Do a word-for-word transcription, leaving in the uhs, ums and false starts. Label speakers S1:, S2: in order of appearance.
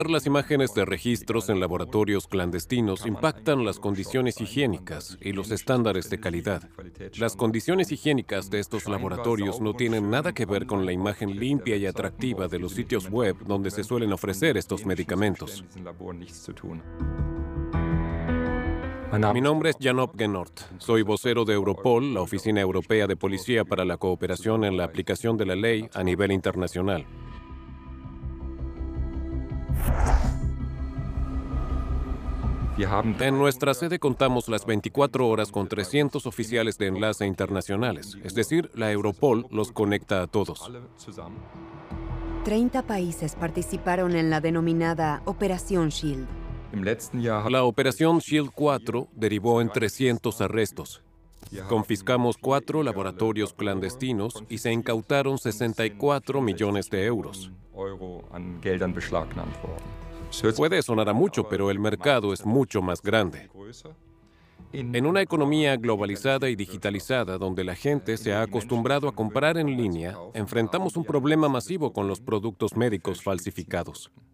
S1: Las imágenes de registros en laboratorios clandestinos impactan las condiciones higiénicas y los estándares de calidad. Las condiciones higiénicas de estos laboratorios no tienen nada que ver con la imagen limpia y atractiva de los sitios web donde se suelen ofrecer estos medicamentos. Mi nombre es Janop Genort. Soy vocero de Europol, la Oficina Europea de Policía para la Cooperación en la Aplicación de la Ley a nivel internacional. En nuestra sede contamos las veinticuatro horas con trescientos oficiales de enlace internacionales, es decir, la Europol los conecta a todos.
S2: treinta países participaron en la denominada Operación Shield.
S1: La Operación Shield cuatro derivó en trescientos arrestos. Confiscamos cuatro laboratorios clandestinos y se incautaron sesenta y cuatro millones de euros. Puede sonar a mucho, pero el mercado es mucho más grande. En una economía globalizada y digitalizada donde la gente se ha acostumbrado a comprar en línea, enfrentamos un problema masivo con los productos médicos falsificados.